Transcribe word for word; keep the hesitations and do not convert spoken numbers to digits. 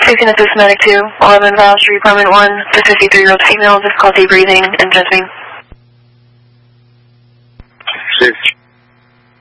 Safety Net Systematic two, eleven Vowel Street, Apartment one, the fifty-three-year-old female, difficulty breathing and jumping. Six.